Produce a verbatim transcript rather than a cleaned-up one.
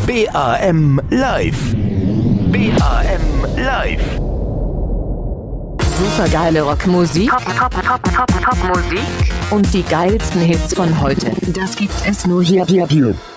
B A M Live. B A M Live. Supergeile Rockmusik, Top, Top, Top, Top, Top Musik und die geilsten Hits von heute. Das gibt es nur hier, hier, hier.